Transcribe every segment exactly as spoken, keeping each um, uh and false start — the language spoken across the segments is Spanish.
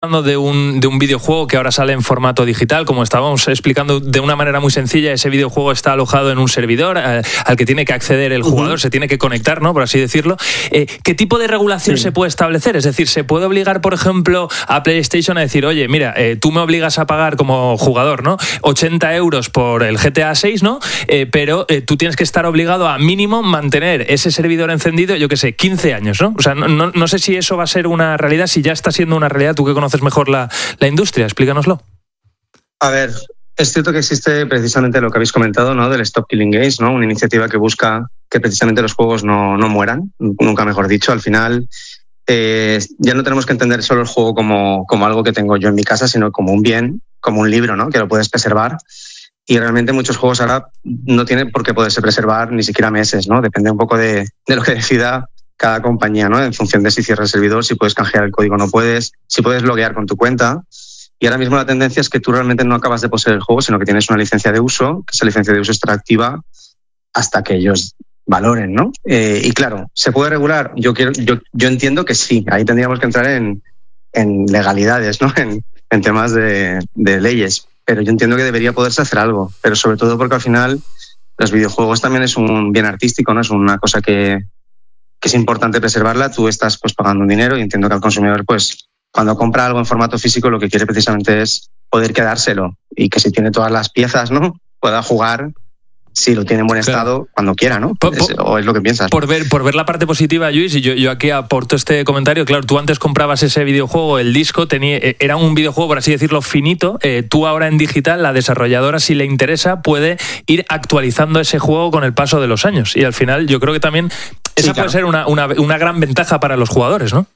de un, de un videojuego que ahora sale en formato digital, como estábamos explicando de una manera muy sencilla. Ese videojuego está alojado en un servidor eh, al que tiene que acceder el jugador, uh-huh. se tiene que conectar, ¿no? Por así decirlo. Eh, ¿Qué tipo de regulación sí. se puede establecer? Es decir, ¿se puede obligar, por ejemplo, a PlayStation a decir, oye, mira, eh, tú me obligas a pagar como jugador, ¿no? ochenta euros por el G T A seis, ¿no? Eh, pero eh, tú tienes que estar obligado a mínimo mantener ese servidor encendido, yo qué sé, quince años, ¿no? O sea, no, no, no sé si eso va a ser una realidad, si ya está siendo una realidad, tú que conoces mejor la, la industria, explícanoslo. A ver, es cierto que existe precisamente lo que habéis comentado, ¿no? Del Stop Killing Games, ¿no? Una iniciativa que busca que precisamente los juegos no, no mueran, nunca mejor dicho. Al final, eh, ya no tenemos que entender solo el juego como, como algo que tengo yo en mi casa, sino como un bien, como un libro, ¿no? Que lo puedes preservar. Y realmente muchos juegos ahora no tienen por qué poderse preservar ni siquiera meses, ¿no? Depende un poco de, de lo que decida cada compañía, ¿no? En función de si cierra el servidor, si puedes canjear el código o no puedes, si puedes loguear con tu cuenta. Y ahora mismo la tendencia es que tú realmente no acabas de poseer el juego, sino que tienes una licencia de uso, que esa licencia de uso estará activa hasta que ellos valoren, ¿no? Eh, y claro, ¿se puede regular? Yo quiero, yo, yo entiendo que sí. Ahí tendríamos que entrar en, en legalidades, ¿no? En, en temas de, de leyes. Pero yo entiendo que debería poderse hacer algo. Pero sobre todo porque al final los videojuegos también es un bien artístico, ¿no? Es una cosa que que es importante preservarla. Tú estás pues pagando un dinero y entiendo que al consumidor, pues cuando compra algo en formato físico, lo que quiere precisamente es poder quedárselo y que si tiene todas las piezas, ¿no? Pueda jugar, si lo tiene en buen claro. estado, cuando quiera, ¿no? Por, es, o es lo que piensas. Por ver, por ver la parte positiva, Lluís, y yo, yo aquí aporto este comentario. Claro, tú antes comprabas ese videojuego, el disco, tenía, era un videojuego, por así decirlo, finito. Eh, tú ahora en digital, la desarrolladora, si le interesa, puede ir actualizando ese juego con el paso de los años. Y al final, yo creo que también esa sí, claro. puede ser una, una, una gran ventaja para los jugadores, ¿no?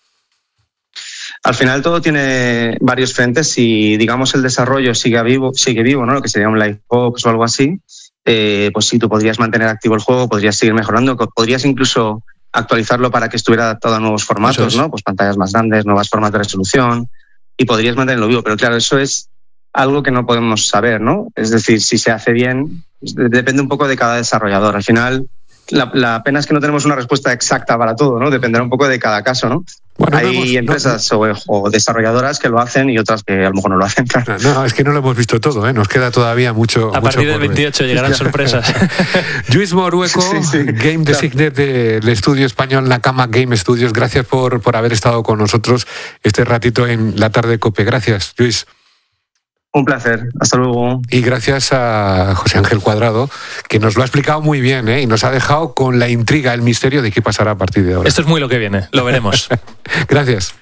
Al final todo tiene varios frentes. Si, digamos, el desarrollo sigue vivo, sigue vivo, ¿no? Lo que sería un live ops o algo así, eh, pues sí, tú podrías mantener activo el juego, podrías seguir mejorando, podrías incluso actualizarlo para que estuviera adaptado a nuevos formatos, ¿no? Pues pantallas más grandes, nuevas formas de resolución, y podrías mantenerlo vivo. Pero claro, eso es algo que no podemos saber, ¿no? Es decir, si se hace bien, depende un poco de cada desarrollador. Al final, La, la pena es que no tenemos una respuesta exacta para todo, ¿no? Dependerá un poco de cada caso, ¿no? Bueno, Hay no hemos, empresas no, o, o desarrolladoras que lo hacen y otras que a lo mejor no lo hacen. Claro. No, es que no lo hemos visto todo, ¿eh? Nos queda todavía mucho. A mucho partir del veintiocho llegarán sorpresas. Lluís Morueco, sí, sí, Game claro. Designated del estudio español Nakama Game Studios. Gracias por, por haber estado con nosotros este ratito en la tarde de COPE. Gracias, Lluís. Un placer, hasta luego. Y gracias a José Ángel Cuadrado, que nos lo ha explicado muy bien, ¿eh? Y nos ha dejado con la intriga, el misterio de qué pasará a partir de ahora. Esto es muy lo que viene, lo veremos. Gracias.